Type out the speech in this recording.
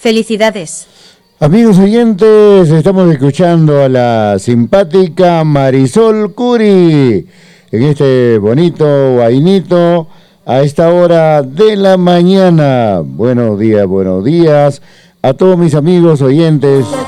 Felicidades. Amigos oyentes, estamos escuchando a la simpática Marisol Curi en este bonito guainito a esta hora de la mañana. Buenos días a todos mis amigos oyentes.